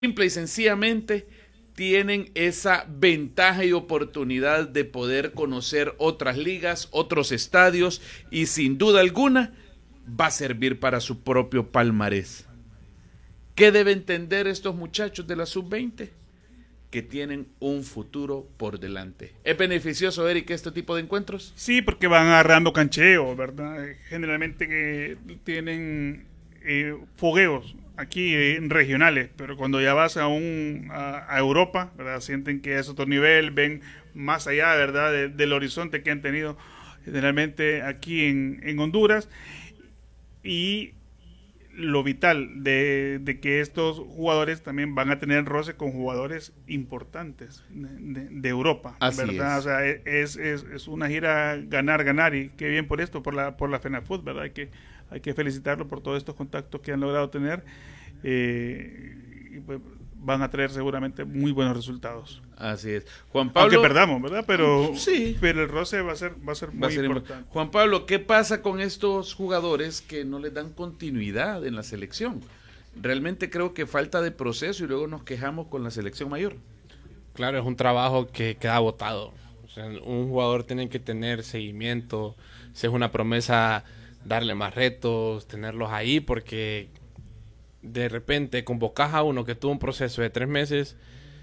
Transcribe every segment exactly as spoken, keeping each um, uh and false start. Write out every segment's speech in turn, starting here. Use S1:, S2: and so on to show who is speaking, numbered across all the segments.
S1: simple y sencillamente tienen esa ventaja y oportunidad de poder conocer otras ligas, otros estadios y sin duda alguna va a servir para su propio palmarés. ¿Qué deben entender estos muchachos de la sub veinte? Que tienen un futuro por delante. ¿Es beneficioso, Eric, este tipo de encuentros?
S2: Sí, porque van agarrando cancheo, ¿verdad? Generalmente que tienen eh, fogueos aquí eh, regionales, pero cuando ya vas a un a, a Europa, ¿verdad? Sienten que es otro nivel, ven más allá, ¿verdad? De, del horizonte que han tenido generalmente aquí en, en Honduras. Y lo vital de, de que estos jugadores también van a tener roce con jugadores importantes de, de, de Europa,
S1: Así
S2: ¿verdad?
S1: es.
S2: O sea, es, es, es una gira ganar, ganar, y qué bien por esto, por la, por la FENAFUT, ¿verdad? Hay que, hay que felicitarlo por todos estos contactos que han logrado tener, eh, y pues van a traer seguramente muy buenos resultados.
S1: Así es. Juan Pablo.
S2: Aunque perdamos, ¿verdad? Pero,
S1: sí.
S2: pero el roce va a ser, va a ser muy
S1: Va a ser
S2: importante.
S1: Juan Pablo, ¿qué pasa con estos jugadores que no les dan continuidad en la selección? Realmente creo que falta de proceso y luego nos quejamos con la selección mayor.
S3: Claro, es un trabajo que queda botado. O sea, un jugador tiene que tener seguimiento, si es una promesa, darle más retos, tenerlos ahí, porque de repente convocas a uno que tuvo un proceso de tres meses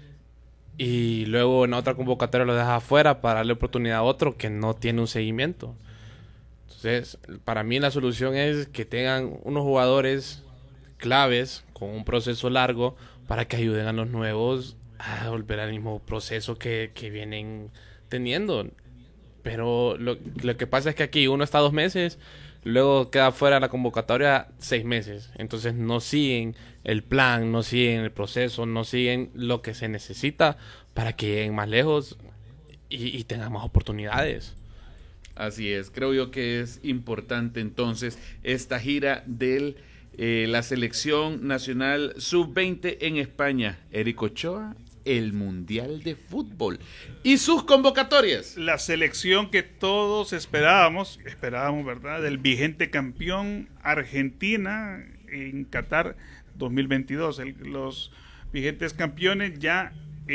S3: y luego en otra convocatoria lo dejas afuera para darle oportunidad a otro que no tiene un seguimiento. Entonces, para mí la solución es que tengan unos jugadores claves con un proceso largo para que ayuden a los nuevos a volver al mismo proceso que, que vienen teniendo. Pero lo, lo que pasa es que aquí uno está dos meses, luego queda fuera de la convocatoria seis meses. Entonces no siguen el plan, no siguen el proceso, no siguen lo que se necesita para que lleguen más lejos y, y tengan más oportunidades.
S1: Así es, creo yo que es importante entonces esta gira de eh, la selección nacional sub veinte en España. Eric Ochoa, el Mundial de Fútbol y sus convocatorias.
S2: La selección que todos esperábamos, esperábamos, ¿verdad? Del vigente campeón Argentina en Qatar dos mil veintidós. El, los vigentes campeones ya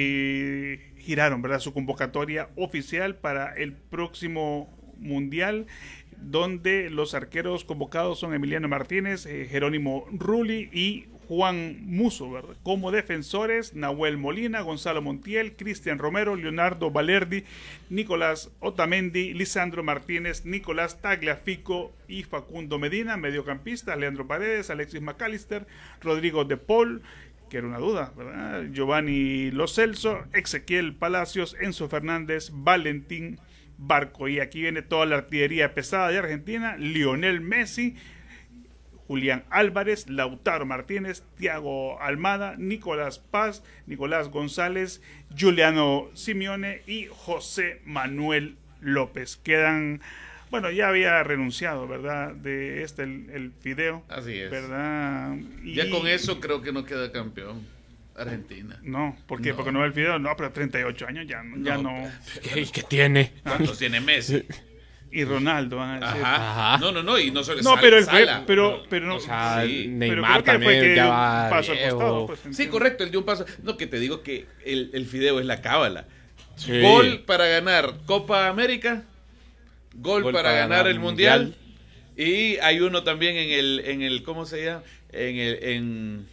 S2: eh, giraron, ¿verdad? Su convocatoria oficial para el próximo Mundial, donde los arqueros convocados son Emiliano Martínez, eh, Jerónimo Rulli y Juan Musso, ¿verdad? Como defensores, Nahuel Molina, Gonzalo Montiel, Cristian Romero, Leonardo Valerdi, Nicolás Otamendi, Lisandro Martínez, Nicolás Tagliafico y Facundo Medina. Mediocampistas, Leandro Paredes, Alexis McAllister, Rodrigo de Paul, que era una duda, ¿verdad? Giovanni Lo Celso, Ezequiel Palacios, Enzo Fernández, Valentín Barco. Y aquí viene toda la artillería pesada de Argentina: Lionel Messi, Julián Álvarez, Lautaro Martínez, Thiago Almada, Nicolás Paz, Nicolás González, Giuliano Simeone y José Manuel López. Quedan, bueno, ya había renunciado, ¿verdad? De este, el, el Fideo.
S1: Así es.
S2: ¿Verdad? Y
S1: ya con eso creo que no queda campeón Argentina.
S2: No, ¿por qué?
S1: No.
S2: Porque no el Fideo, no, pero treinta y ocho años ya, ya no. no.
S3: ¿Qué, ¿Qué tiene?
S1: ¿Cuántos tiene Messi?
S2: Y Ronaldo, van a decir.
S1: Ajá. Ajá. No, no, no, y no solo
S2: No,
S1: Sala,
S2: pero él fue,
S1: Sala.
S2: pero, pero no.
S3: O sea,
S1: sí,
S3: Neymar
S2: pero creo que fue
S3: también
S2: que
S3: ya va
S2: paso al
S3: viejo.
S2: costado, pues,
S1: Sí, correcto, el de un paso. No, que te digo que el, el Fideo es la cábala.
S3: Sí.
S1: Gol para ganar Copa América, gol,
S3: Gol
S1: para,
S3: para
S1: ganar
S3: ganar
S1: el mundial,
S3: mundial.
S1: y hay uno también en el, en el, ¿cómo se llama? En el, en,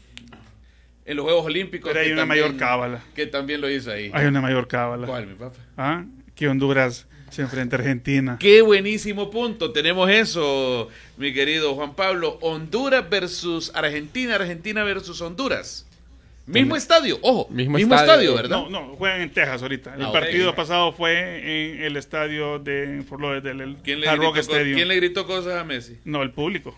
S1: en los Juegos Olímpicos.
S2: Pero hay
S1: que
S2: una
S1: también-
S2: mayor cábala.
S1: Que también lo hizo ahí.
S2: Hay una mayor cábala.
S1: ¿Cuál, mi papá?
S2: ¿Ah? Que Honduras se enfrenta a Argentina.
S1: Qué buenísimo punto. Tenemos eso, mi querido Juan Pablo. Honduras versus Argentina, Argentina versus Honduras. Mismo estadio, ojo, mismo,
S3: Mismo
S1: estadio,
S3: estadio.
S1: ¿verdad?
S2: No, no, juegan en Texas ahorita. El
S1: Ah, ok.
S2: partido pasado fue en el estadio de Fort Lauderdale, el
S1: ¿Quién le,
S2: Hard Rock
S1: gritó, co-
S2: Stadium.
S1: ¿Quién le gritó cosas a Messi?
S2: No, el público.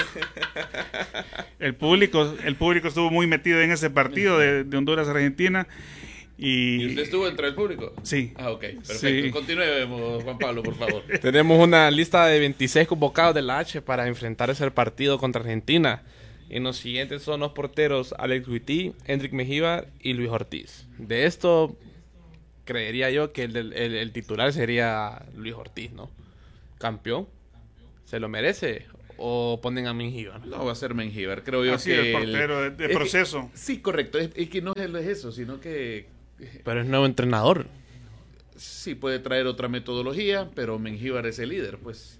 S2: el público, el público estuvo muy metido en ese partido de, de Honduras-Argentina. Y,
S1: ¿Y usted estuvo entre el público?
S2: Sí.
S1: Ah, ok, perfecto.
S2: Sí.
S1: Continuemos, Juan Pablo, por favor.
S3: Tenemos una lista de veintiséis convocados de la H para enfrentar ese partido contra Argentina. En los siguientes son los porteros Alex Huití, Enric Mejía y Luis Ortiz. De esto, creería yo que el, del- el, el titular sería Luis Ortiz, ¿no? Campeón. ¿Se lo merece? o ponen a Mengíbar?
S1: No, va a ser Mengíbar, creo yo.
S2: Así,
S1: que
S2: el portero de, de
S1: es
S2: proceso.
S1: Que, sí, correcto. Es, es que no es eso, sino que...
S3: Pero es nuevo entrenador.
S1: Sí, puede traer otra metodología, pero Mengíbar es el líder, pues.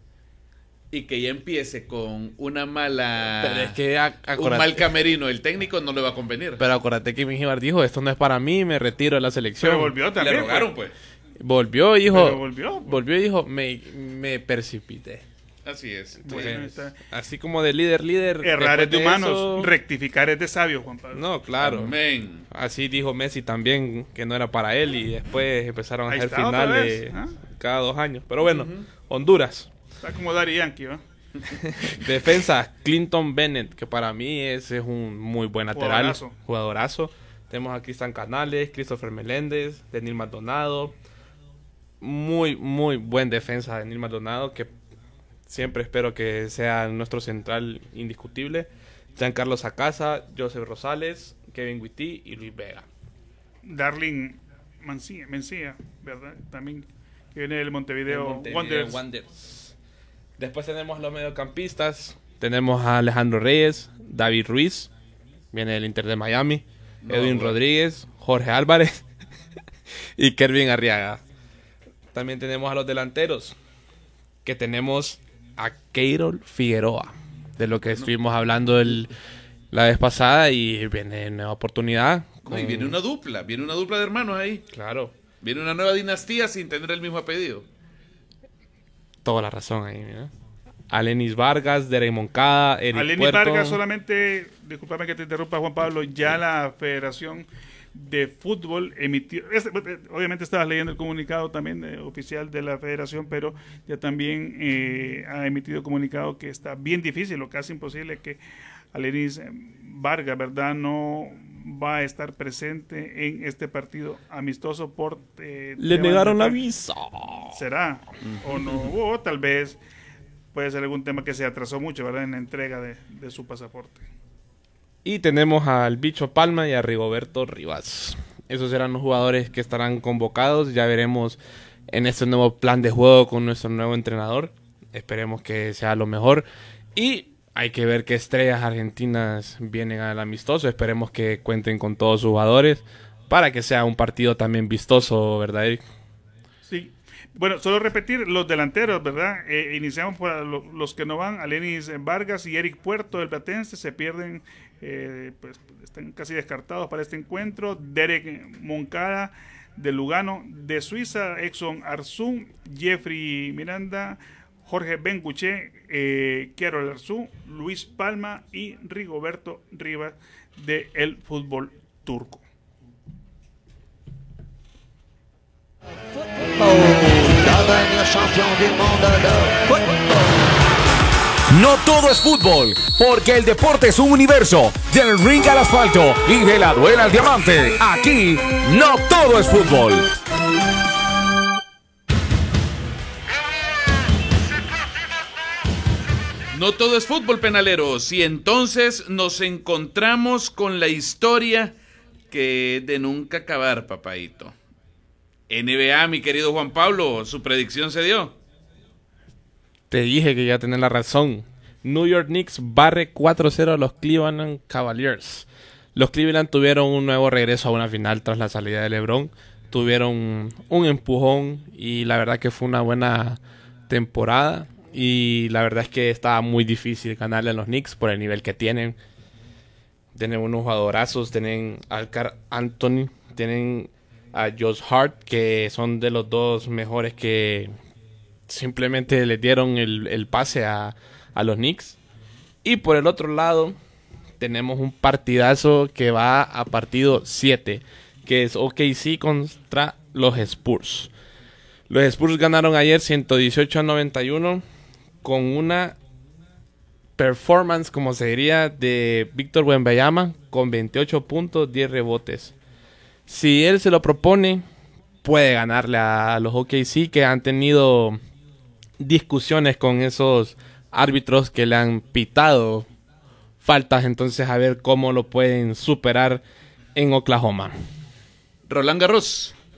S1: Y que ya empiece con una mala...
S3: Pero es que a,
S1: un mal camerino, el técnico no le va a convenir.
S3: Pero acuérdate que Mengíbar dijo, esto no es para mí, me retiro de la selección.
S2: Pero volvió también.
S1: Le rogaron, pues.
S3: Volvió y dijo...
S2: Pero volvió.
S3: Volvió y dijo, me, me precipité.
S1: Así es.
S2: Bueno,
S3: Pues,
S2: está.
S3: así como de líder, líder...
S2: Errar es de
S3: después
S2: humanos,
S3: eso-
S2: rectificar es de sabios, Juan Pablo.
S3: No, claro.
S1: Amén.
S3: Así dijo Messi también, que no era para él, y después empezaron a
S2: Ahí
S3: hacer
S2: está, otra
S3: finales
S2: vez, ¿ah?
S3: cada dos años. Pero bueno, Honduras.
S2: Está como Daddy Yankee, ¿va?
S3: Defensa, Clinton Bennett, que para mí ese es un muy buen lateral.
S2: Jugadorazo.
S3: Jugadorazo. Tenemos a Cristian Canales, Christopher Meléndez, Denil Maldonado. Muy, muy buen defensa Denil Maldonado, que siempre espero que sea nuestro central indiscutible. Giancarlo Sacasa, Joseph Rosales, Kevin Witty y Luis Vega.
S2: Darling Mancilla, Mencía, ¿verdad? También que viene del Montevideo,
S3: Montevideo
S2: Wanderers.
S3: Wanderers. Después tenemos los mediocampistas. Tenemos a Alejandro Reyes, David Ruiz, viene del Inter de Miami,
S1: No,
S3: Edwin
S1: bueno.
S3: Rodríguez, Jorge Álvarez y Kervin Arriaga. También tenemos a los delanteros, que tenemos a Keirol Figueroa, de lo que estuvimos hablando el, la vez pasada, y viene nueva oportunidad.
S1: No, y
S3: con-
S1: viene una dupla, viene una dupla de hermanos ahí.
S3: Claro,
S1: Viene una nueva dinastía sin tener el mismo apellido.
S3: toda la razón ahí, mira. Alenis Vargas, Derek Moncada, Eric
S2: Alenis
S3: Puerto.
S2: Vargas solamente, discúlpame que te interrumpa, Juan Pablo, ya la Federación de Fútbol emitió, este, obviamente estabas leyendo el comunicado también eh, oficial de la Federación, pero ya también eh, ha emitido comunicado que está bien difícil o casi imposible que Alenis Vargas, ¿verdad?, no va a estar presente en este partido amistoso por... eh,
S3: Le
S2: temas
S3: negaron
S2: de-
S3: la visa.
S2: ¿Será? O no, o tal vez puede ser algún tema que se atrasó mucho, ¿verdad?, en la entrega de, de su pasaporte.
S3: Y tenemos al Bicho Palma y a Rigoberto Rivas. Esos serán los jugadores que estarán convocados. Ya veremos en este nuevo plan de juego con nuestro nuevo entrenador. Esperemos que sea lo mejor. Y hay que ver qué estrellas argentinas vienen al amistoso. Esperemos que cuenten con todos sus jugadores para que sea un partido también vistoso, ¿verdad, Eric?
S2: Sí. Bueno, solo repetir los delanteros, ¿verdad? Eh, iniciamos por lo- los que no van, Alenis Vargas y Eric Puerto del Platense, se pierden, eh, pues están casi descartados para este encuentro. Derek Moncada de Lugano, de Suiza, Exxon Arzú, Jeffrey Miranda, Jorge Benguche, eh, Carol Arzú, Luis Palma y Rigoberto Rivas de el fútbol turco.
S4: Devenir champion du monde de football.
S5: No todo es fútbol, porque el deporte es un universo. Del ring al asfalto y de la duela al diamante. Aquí, no todo es fútbol.
S1: No todo es fútbol, penaleros. Y entonces nos encontramos con la historia que es de nunca acabar, papadito. N B A, mi querido Juan Pablo, su predicción se dio.
S3: Te dije que ya tenés la razón. New York Knicks barre cuatro cero a los Cleveland Cavaliers. Los Cleveland tuvieron un nuevo regreso a una final tras la salida de LeBron. Tuvieron un empujón y la verdad que fue una buena temporada. Y la verdad es que estaba muy difícil ganarle a los Knicks por el nivel que tienen. Tienen unos jugadorazos, tienen a Carl Anthony, tienen a Josh Hart, que son de los dos mejores que simplemente le dieron el, el pase a, a los Knicks. Y por el otro lado tenemos un partidazo que va a partido siete, que es O K C contra los Spurs. Los Spurs ganaron ayer ciento dieciocho a noventa y uno con una performance, como se diría, de Víctor Wembanyama con veintiocho puntos, diez rebotes. Si él se lo propone, puede ganarle a los O K C, que han tenido discusiones con esos árbitros que le han pitado faltas. Entonces, a ver cómo lo pueden superar en Oklahoma.
S1: Roland Garros.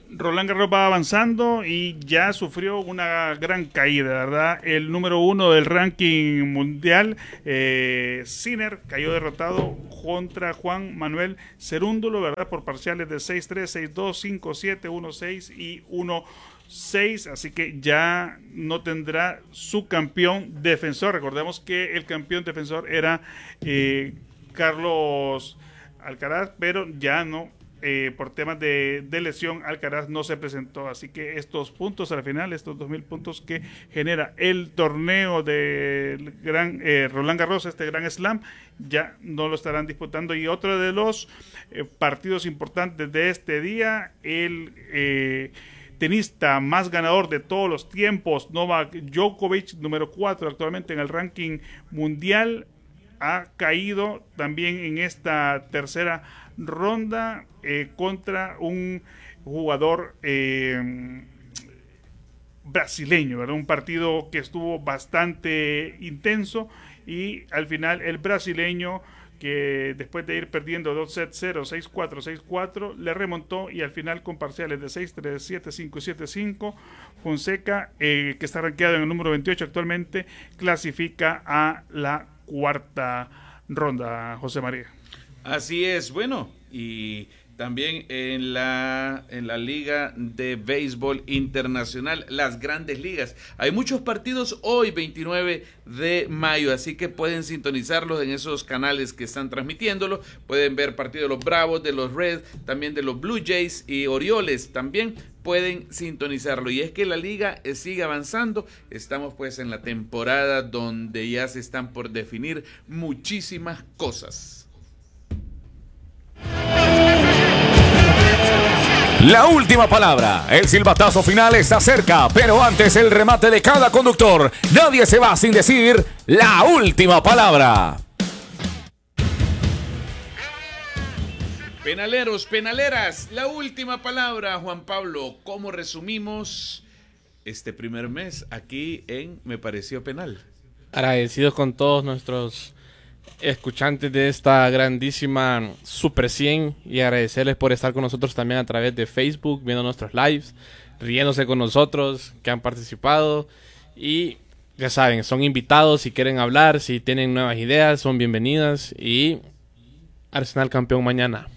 S2: Roland Garros va avanzando y ya sufrió una gran caída, ¿verdad? El número uno del ranking mundial, eh, Sinner, cayó derrotado contra Juan Manuel Cerúndulo, ¿verdad? Por parciales de seis tres, seis dos, cinco siete, uno seis y uno seis, así que ya no tendrá su campeón defensor. Recordemos que el campeón defensor era eh, Carlos Alcaraz, pero ya no. Eh, por temas de, de lesión, Alcaraz no se presentó, así que estos puntos al final, estos dos mil puntos que genera el torneo del gran eh, Roland Garros, este gran slam, ya no lo estarán disputando. Y otro de los eh, partidos importantes de este día, el eh, tenista más ganador de todos los tiempos, Novak Djokovic, número cuatro actualmente en el ranking mundial, ha caído también en esta tercera ronda eh, contra un jugador eh, brasileño, ¿verdad? Un partido que estuvo bastante intenso y al final el brasileño, que después de ir perdiendo dos sets cero, seis cuatro, seis cuatro, le remontó y al final con parciales de seis tres, siete cinco y siete cinco, Fonseca, eh, que está rankeado en el número veintiocho actualmente, clasifica a la cuarta ronda, José María.
S1: Así es, bueno, y también en la, en la Liga de Béisbol Internacional, las grandes ligas. Hay muchos partidos hoy, veintinueve de mayo, así que pueden sintonizarlos en esos canales que están transmitiéndolo. Pueden ver partidos de los Bravos, de los Reds, también de los Blue Jays y Orioles, también pueden sintonizarlo. Y es que la liga sigue avanzando. Estamos pues en la temporada donde ya se están por definir muchísimas cosas.
S5: La última palabra, el silbatazo final está cerca, pero antes el remate de cada conductor. Nadie se va sin decir la última palabra.
S1: Penaleros, penaleras, la última palabra, Juan Pablo. ¿Cómo resumimos este primer mes aquí en Me Pareció Penal?
S3: Agradecidos con todos nuestros escuchantes de esta grandísima Super cien y agradecerles por estar con nosotros también a través de Facebook, viendo nuestros lives, riéndose con nosotros, que han participado y ya saben, son invitados si quieren hablar, si tienen nuevas ideas, son bienvenidas y Arsenal campeón mañana.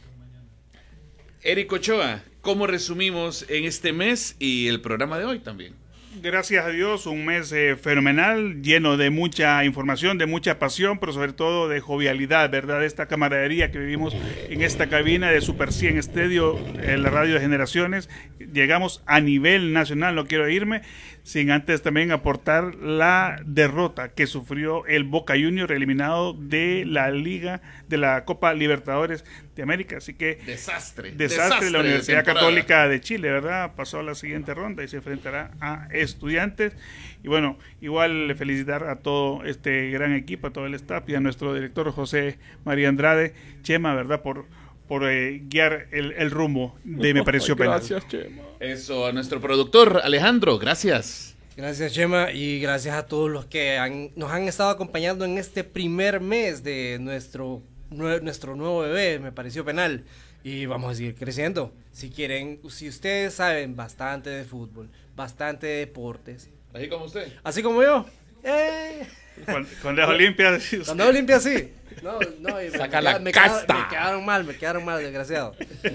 S1: Eric Ochoa, ¿cómo resumimos en este mes y el programa de hoy también?
S2: Gracias a Dios, un mes eh, fenomenal, lleno de mucha información, de mucha pasión, pero sobre todo de jovialidad, ¿verdad? Esta camaradería que vivimos en esta cabina de Super cien Estéreo, en la radio de Generaciones. Llegamos a nivel nacional, no quiero irme sin antes también aportar la derrota que sufrió el Boca Juniors, eliminado de la Liga, de la Copa Libertadores de América. Así que
S1: desastre,
S2: desastre,
S1: desastre
S2: la Universidad
S1: de
S2: Católica de Chile, ¿verdad? Pasó a la siguiente ronda y se enfrentará a Estudiantes. Y bueno, igual felicitar a todo este gran equipo, a todo el staff y a nuestro director José María Andrade, Chema, ¿verdad? Por por eh, guiar el, el rumbo de Me Pareció Penal.
S3: Gracias, Chema.
S1: Eso, a nuestro productor Alejandro, gracias.
S6: Gracias, Chema, y gracias a todos los que han, nos han estado acompañando en este primer mes de nuestro, nue, nuestro nuevo bebé, Me Pareció Penal, y vamos a seguir creciendo. Si quieren, si ustedes saben bastante de fútbol, bastante de deportes.
S1: Así como usted.
S6: Así como yo. ¡Eh!
S2: Con, con las Olimpias.
S6: Con las Olimpias, sí. No, no, y
S3: Saca
S6: me,
S3: la
S6: me,
S3: casta.
S6: quedaron, me quedaron mal, me quedaron mal, desgraciado.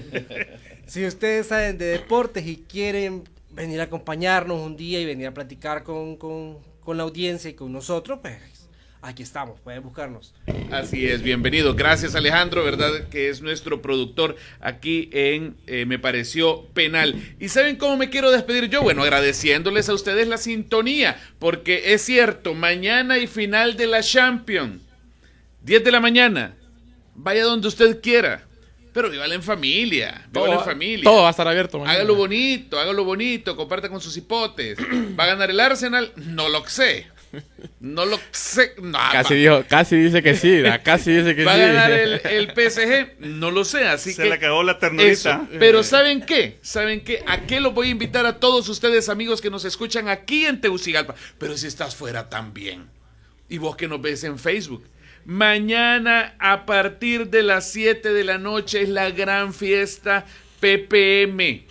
S6: Si ustedes saben de deportes y quieren venir a acompañarnos un día y venir a platicar con, con, con la audiencia y con nosotros, pues aquí estamos, pueden buscarnos.
S1: Así es, bienvenido. Gracias, Alejandro, ¿verdad? Que es nuestro productor aquí en eh, Me Pareció Penal. ¿Y saben cómo me quiero despedir yo? Bueno, agradeciéndoles a ustedes la sintonía, porque es cierto, mañana hay final de la Champions. diez de la mañana. Vaya donde usted quiera. Pero vívalo en familia, vívalo en familia.
S3: Todo va a estar abierto mañana.
S1: Hágalo bonito, hágalo bonito, comparta con sus hipotes. ¿Va a ganar el Arsenal? No lo sé. No lo sé. No,
S3: Casi
S1: va.
S3: dijo, casi dice que sí, ¿verdad? Casi dice que
S1: ¿Va
S3: sí.
S1: a ganar el, el P S G? No lo sé, así
S2: Se
S1: que...
S2: le acabó la ternurita.
S1: Eso. Pero ¿saben qué? ¿Saben qué? ¿A qué los voy a invitar a todos ustedes, amigos, que nos escuchan aquí en Tegucigalpa? Pero si estás fuera también. Y vos que nos ves en Facebook. Mañana a partir de las siete de la noche es la gran fiesta P P M.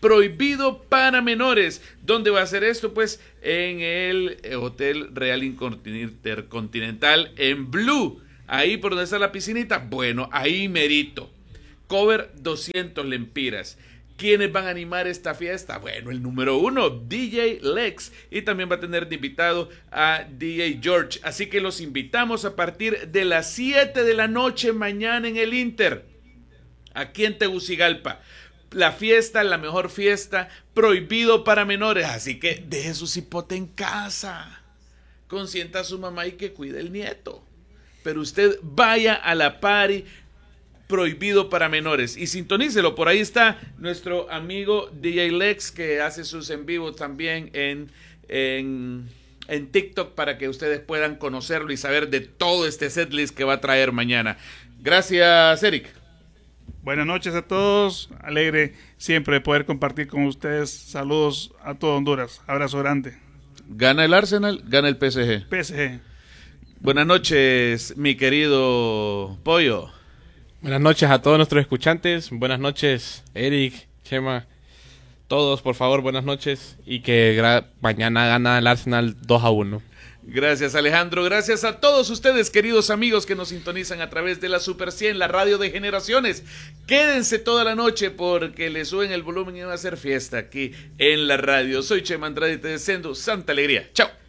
S1: prohibido para menores. ¿Dónde va a ser esto? Pues en el Hotel Real Intercontinental en Blue, ahí por donde está la piscinita. Bueno, ahí merito. Cover doscientos lempiras. ¿Quiénes van a animar esta fiesta? Bueno, el número uno, D J Lex, y también va a tener de invitado a D J George. Así que los invitamos a partir de las siete de la noche mañana en el Inter, aquí en Tegucigalpa. La fiesta, la mejor fiesta, prohibido para menores. Así que deje su cipote en casa, consienta a su mamá y que cuide el nieto. Pero usted vaya a la party, prohibido para menores, y sintonícelo. Por ahí está nuestro amigo D J Lex, que hace sus en vivo también en, en, en TikTok, para que ustedes puedan conocerlo y saber de todo este setlist que va a traer mañana. Gracias, Eric.
S2: Buenas noches a todos, alegre siempre de poder compartir con ustedes. Saludos a todo Honduras, abrazo grande.
S1: ¿Gana el Arsenal? ¿Gana el P S G?
S2: P S G.
S1: Buenas noches, mi querido Pollo.
S3: Buenas noches a todos nuestros escuchantes. Buenas noches, Eric, Chema. Todos, por favor, buenas noches. Y que gra- mañana gana el Arsenal dos a uno.
S1: Gracias, Alejandro. Gracias a todos ustedes, queridos amigos, que nos sintonizan a través de la Super cien, la radio de generaciones. Quédense toda la noche porque le suben el volumen y va a hacer fiesta aquí en la radio. Soy Chema Andrade y te deseo santa alegría. Chao.